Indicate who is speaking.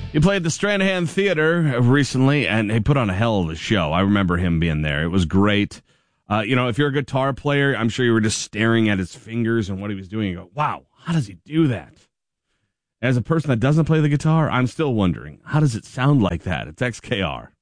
Speaker 1: He played the Stranahan Theater recently, and he put on a hell of a show. I remember him being there. It was great. If you're a guitar player, I'm sure you were just staring at his fingers and what he was doing. You go, wow, how does he do that? As a person that doesn't play the guitar, I'm still wondering, how does it sound like that? It's XKR.